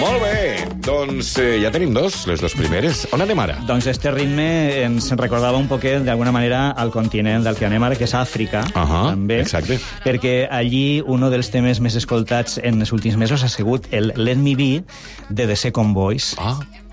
Molt bé, doncs ja tenim les dos primeres. On anem ara? Doncs este ritme ens recordava un poquet, d'alguna manera, al continent del que anem ara, que és Àfrica, també. Exacte. Perquè allí un dels temes més escoltats en els últims mesos ha sigut el Let Me Be de The Second Voice.